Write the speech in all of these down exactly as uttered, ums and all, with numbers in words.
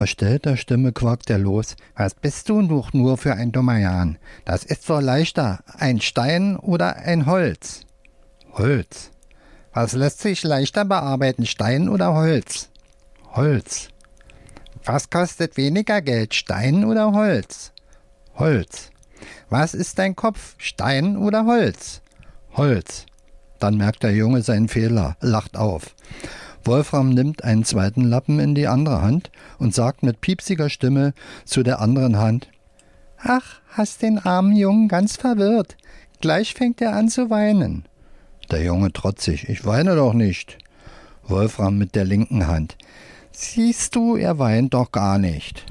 verstellter Stimme quakt er los. Was bist du doch nur für ein dummer Jan? Das ist so leichter, ein Stein oder ein Holz? Holz. Was lässt sich leichter bearbeiten, Stein oder Holz? Holz. Was kostet weniger Geld, Stein oder Holz? Holz. Was ist dein Kopf, Stein oder Holz? Holz. Dann merkt der Junge seinen Fehler, lacht auf. Wolfram nimmt einen zweiten Lappen in die andere Hand und sagt mit piepsiger Stimme zu der anderen Hand: »Ach, hast den armen Jungen ganz verwirrt. Gleich fängt er an zu weinen.« Der Junge trotzig: »Ich weine doch nicht.« Wolfram mit der linken Hand: »Siehst du, er weint doch gar nicht.«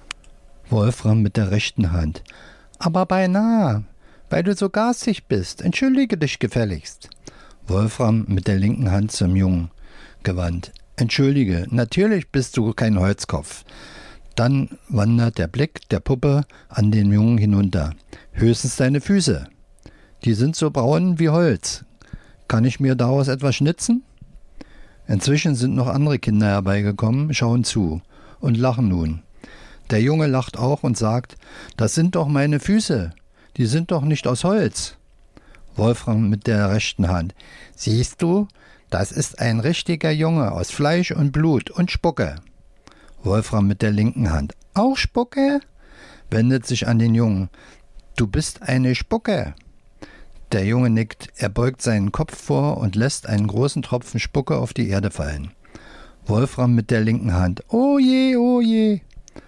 Wolfram mit der rechten Hand: »Aber beinahe, weil du so garstig bist. Entschuldige dich gefälligst.« Wolfram mit der linken Hand zum Jungen gewandt: »Entschuldige, natürlich bist du kein Holzkopf.« Dann wandert der Blick der Puppe an den Jungen hinunter. »Höchstens deine Füße. Die sind so braun wie Holz. Kann ich mir daraus etwas schnitzen?« Inzwischen sind noch andere Kinder herbeigekommen, schauen zu und lachen nun. Der Junge lacht auch und sagt: »Das sind doch meine Füße. Die sind doch nicht aus Holz.« Wolfram mit der rechten Hand: »Siehst du, das ist ein richtiger Junge aus Fleisch und Blut und Spucke.« Wolfram mit der linken Hand: »Auch Spucke?« Wendet sich an den Jungen: »Du bist eine Spucke.« Der Junge nickt, er beugt seinen Kopf vor und lässt einen großen Tropfen Spucke auf die Erde fallen. Wolfram mit der linken Hand: »Oh je, oh je.«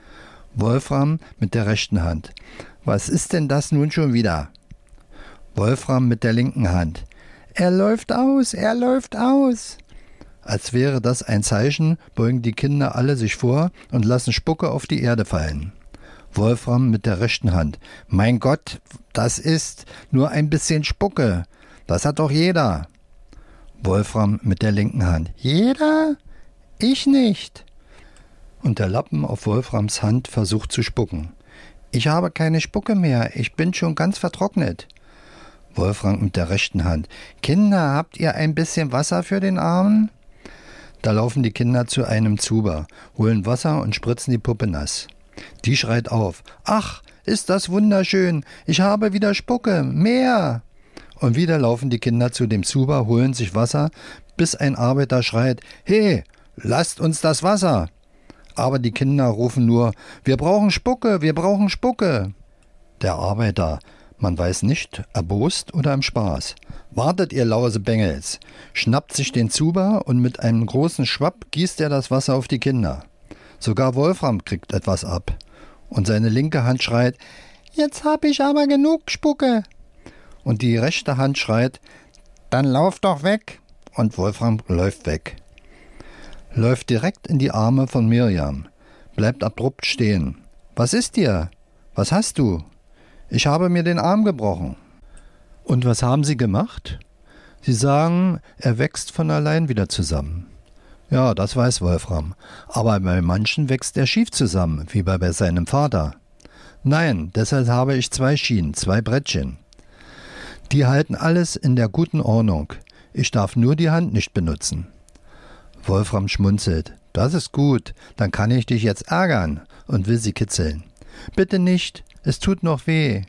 Wolfram mit der rechten Hand: »Was ist denn das nun schon wieder?« Wolfram mit der linken Hand: »Er läuft aus, er läuft aus.« Als wäre das ein Zeichen, beugen die Kinder alle sich vor und lassen Spucke auf die Erde fallen. Wolfram mit der rechten Hand: »Mein Gott, das ist nur ein bisschen Spucke. Das hat doch jeder.« Wolfram mit der linken Hand: »Jeder? Ich nicht.« Und der Lappen auf Wolframs Hand versucht zu spucken. »Ich habe keine Spucke mehr, ich bin schon ganz vertrocknet.« Wolfram mit der rechten Hand: »Kinder, habt ihr ein bisschen Wasser für den Armen?« Da laufen die Kinder zu einem Zuber, holen Wasser und spritzen die Puppe nass. Die schreit auf: »Ach, ist das wunderschön, ich habe wieder Spucke, mehr!« Und wieder laufen die Kinder zu dem Zuber, holen sich Wasser, bis ein Arbeiter schreit: »He, lasst uns das Wasser!« Aber die Kinder rufen nur: »Wir brauchen Spucke, wir brauchen Spucke!« Der Arbeiter, man weiß nicht, erbost oder im Spaß: »Wartet, ihr Lausebengels!« schnappt sich den Zuber und mit einem großen Schwapp gießt er das Wasser auf die Kinder. Sogar Wolfram kriegt etwas ab. Und seine linke Hand schreit: »Jetzt hab ich aber genug Spucke!« Und die rechte Hand schreit: »Dann lauf doch weg!« Und Wolfram läuft weg. Läuft direkt in die Arme von Mirjam, bleibt abrupt stehen. »Was ist dir? Was hast du?« »Ich habe mir den Arm gebrochen.« »Und was haben Sie gemacht?« »Sie sagen, er wächst von allein wieder zusammen.« »Ja, das weiß Wolfram. Aber bei manchen wächst er schief zusammen, wie bei seinem Vater.« »Nein, deshalb habe ich zwei Schienen, zwei Brettchen. Die halten alles in der guten Ordnung. Ich darf nur die Hand nicht benutzen.« Wolfram schmunzelt. »Das ist gut, dann kann ich dich jetzt ärgern«, und will sie kitzeln. »Bitte nicht, es tut noch weh.«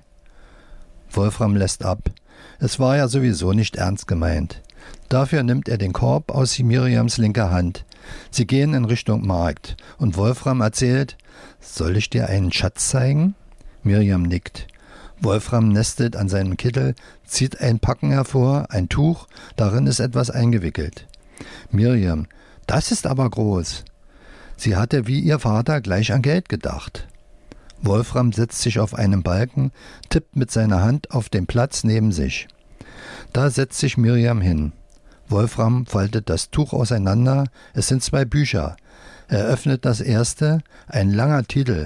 Wolfram lässt ab. Es war ja sowieso nicht ernst gemeint. Dafür nimmt er den Korb aus Mirjams linker Hand. Sie gehen in Richtung Markt und Wolfram erzählt: »Soll ich dir einen Schatz zeigen?« Mirjam nickt. Wolfram nestelt an seinem Kittel, zieht ein Packen hervor, ein Tuch, darin ist etwas eingewickelt. Mirjam: »Das ist aber groß.« Sie hatte wie ihr Vater gleich an Geld gedacht. Wolfram setzt sich auf einen Balken, tippt mit seiner Hand auf den Platz neben sich. Da setzt sich Mirjam hin. Wolfram faltet das Tuch auseinander, es sind zwei Bücher. Er öffnet das erste, ein langer Titel: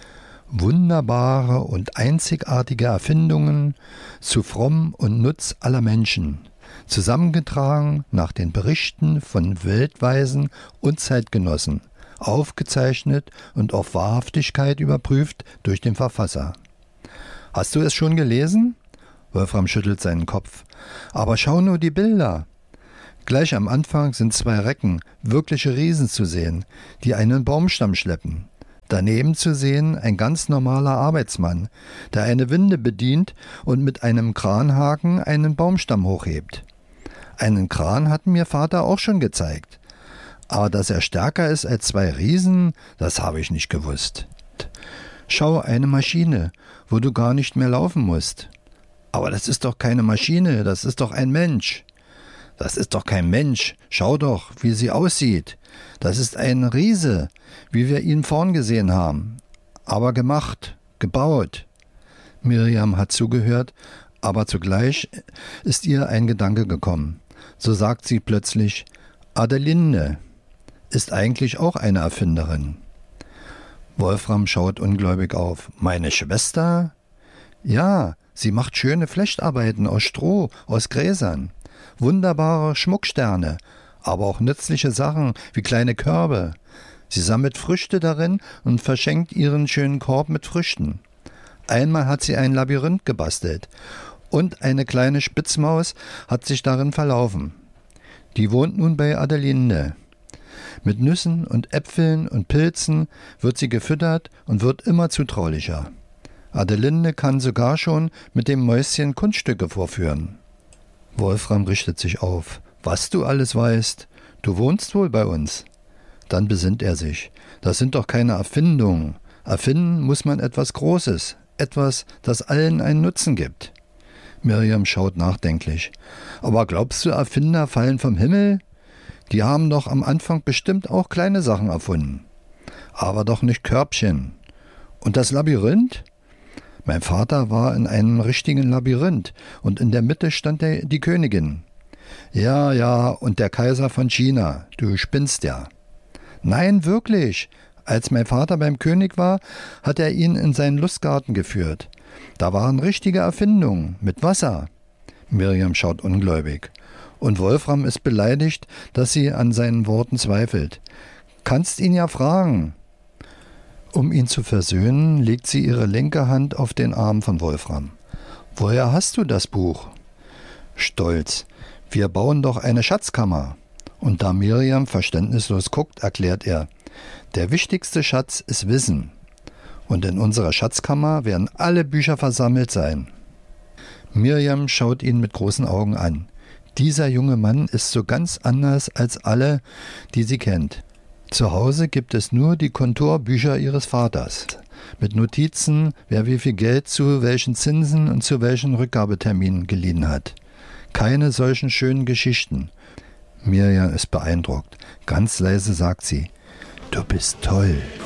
»Wunderbare und einzigartige Erfindungen zu Fromm und Nutz aller Menschen«, zusammengetragen nach den Berichten von Weltweisen und Zeitgenossen, aufgezeichnet und auf Wahrhaftigkeit überprüft durch den Verfasser. »Hast du es schon gelesen?« Wolfram schüttelt seinen Kopf. »Aber schau nur die Bilder!« Gleich am Anfang sind zwei Recken, wirkliche Riesen zu sehen, die einen Baumstamm schleppen. Daneben zu sehen ein ganz normaler Arbeitsmann, der eine Winde bedient und mit einem Kranhaken einen Baumstamm hochhebt. Einen Kran hat mir Vater auch schon gezeigt. Aber dass er stärker ist als zwei Riesen, das habe ich nicht gewusst. Schau, eine Maschine, wo du gar nicht mehr laufen musst. Aber das ist doch keine Maschine, das ist doch ein Mensch. Das ist doch kein Mensch, schau doch, wie sie aussieht. Das ist ein Riese, wie wir ihn vorn gesehen haben. Aber gemacht, gebaut. Miriam hat zugehört, aber zugleich ist ihr ein Gedanke gekommen. So sagt sie plötzlich, Adelinde ist eigentlich auch eine Erfinderin. Wolfram schaut ungläubig auf. Meine Schwester? Ja, sie macht schöne Flechtarbeiten aus Stroh, aus Gräsern. Wunderbare Schmucksterne, aber auch nützliche Sachen wie kleine Körbe. Sie sammelt Früchte darin und verschenkt ihren schönen Korb mit Früchten. Einmal hat sie ein Labyrinth gebastelt und eine kleine Spitzmaus hat sich darin verlaufen. Die wohnt nun bei Adelinde. Mit Nüssen und Äpfeln und Pilzen wird sie gefüttert und wird immer zutraulicher. Adelinde kann sogar schon mit dem Mäuschen Kunststücke vorführen. Wolfram richtet sich auf. Was du alles weißt, du wohnst wohl bei uns. Dann besinnt er sich. Das sind doch keine Erfindungen. Erfinden muss man etwas Großes, etwas, das allen einen Nutzen gibt. Miriam schaut nachdenklich. Aber glaubst du, Erfinder fallen vom Himmel? Die haben doch am Anfang bestimmt auch kleine Sachen erfunden. Aber doch nicht Körbchen. Und das Labyrinth? Mein Vater war in einem richtigen Labyrinth und in der Mitte stand der, die Königin. Ja, ja, und der Kaiser von China. Du spinnst ja. Nein, wirklich. Als mein Vater beim König war, hat er ihn in seinen Lustgarten geführt. Da waren richtige Erfindungen mit Wasser. Miriam schaut ungläubig. Und Wolfram ist beleidigt, dass sie an seinen Worten zweifelt. Kannst ihn ja fragen. Um ihn zu versöhnen, legt sie ihre linke Hand auf den Arm von Wolfram. Woher hast du das Buch? Stolz. Wir bauen doch eine Schatzkammer. Und da Miriam verständnislos guckt, erklärt er, der wichtigste Schatz ist Wissen. Und in unserer Schatzkammer werden alle Bücher versammelt sein. Miriam schaut ihn mit großen Augen an. Dieser junge Mann ist so ganz anders als alle, die sie kennt. Zu Hause gibt es nur die Kontorbücher ihres Vaters, mit Notizen, wer wie viel Geld zu welchen Zinsen und zu welchen Rückgabeterminen geliehen hat. Keine solchen schönen Geschichten. Miriam ist beeindruckt. Ganz leise sagt sie, du bist toll.